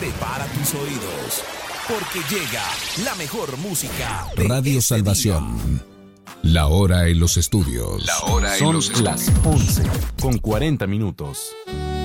Prepara tus oídos, porque llega la mejor música de Radio ese Salvación. día. La hora en los estudios. Son las 11:40.